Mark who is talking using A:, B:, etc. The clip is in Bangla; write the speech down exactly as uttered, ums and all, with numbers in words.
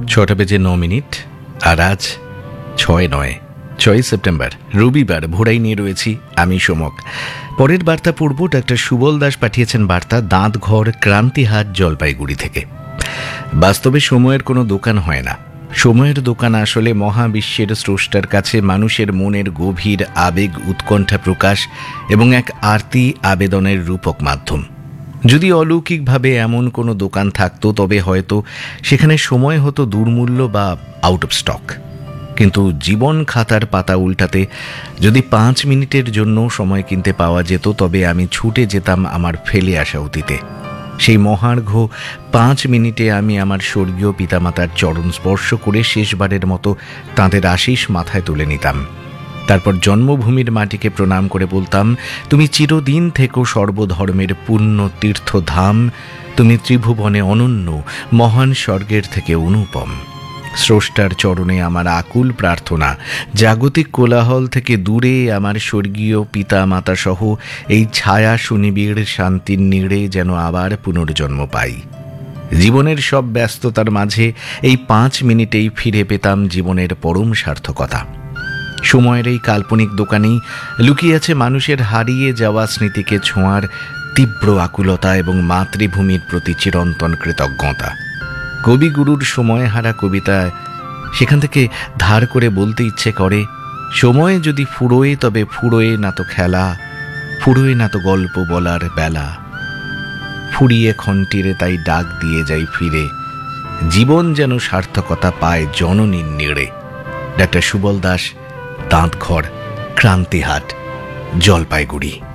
A: ছটা বেজে ন মিনিট আর আজ ছয় নয় ছয়ই সেপ্টেম্বর রবিবার ভোরাই নিয়ে রয়েছি আমি সোমক। পরের বার্তা পড়ব। ডাক্তার সুবল দাস পাঠিয়েছেন বার্তা দাঁতঘর ক্রান্তিহাট জলপাইগুড়ি থেকে। বাস্তবে সময়ের কোনো দোকান হয় না। সময়ের দোকান আসলে মহাবিশ্বের স্রষ্টার কাছে মানুষের মনের গভীর আবেগ উৎকণ্ঠা প্রকাশ এবং এক আরতি আবেদনের রূপক মাধ্যম। যদি অলৌকিকভাবে এমন কোনো দোকান থাকতো তবে হয়তো সেখানে সময় হতো দুর্মূল্য বা আউট অফ স্টক। কিন্তু জীবন খাতার পাতা উল্টাতে যদি পাঁচ মিনিটের জন্য সময় কিনতে পাওয়া যেত তবে আমি ছুটে যেতাম আমার ফেলে আসা অতীতে। সেই মহার্ঘ পাঁচ মিনিটে আমি আমার স্বর্গীয় পিতামাতার চরণ স্পর্শ করে শেষবারের মতো তাঁদের আশিস মাথায় তুলে নিতাম। তারপর জন্মভূমির মাটিকে প্রণাম করে বলতাম, তুমি চিরদিন থেকো সর্বধর্মের পুণ্য তীর্থধাম, তুমি ত্রিভুবনে অনন্য, মহান স্বর্গের থেকে অনুপম। স্রষ্টার চরণে আমার আকুল প্রার্থনা, জাগতিক কোলাহল থেকে দূরে আমার স্বর্গীয় পিতা মাতা সহ এই ছায়া সুনিবিড় শান্তির নীড়ে যেন আবার পুনর্জন্ম পাই। জীবনের সব ব্যস্ততার মাঝে এই পাঁচ মিনিটেই ফিরে পেতাম জীবনের পরম সার্থকতা। সময়ের এই কাল্পনিক দোকানেই লুকিয়ে আছে মানুষের হারিয়ে যাওয়া স্মৃতিকে ছোঁয়ার তীব্র আকুলতা এবং মাতৃভূমির প্রতি চিরন্তন কৃতজ্ঞতা। কবিগুরুর সময়হারা কবিতায় সেখান থেকে ধার করে বলতে ইচ্ছে করে, সময় যদি ফুরোয় তবে ফুরোয় না তো খেলা, ফুরোয় না তো গল্প বলার বেলা, ফুরিয়ে খন্টিরে তাই ডাক দিয়ে যাই ফিরে, জীবন যেন সার্থকতা পায় জননীর নেড়ে। ডাক্তার সুবল দাস, দাঁতঘর ক্রান্তিহাট জলপাইগুড়ি।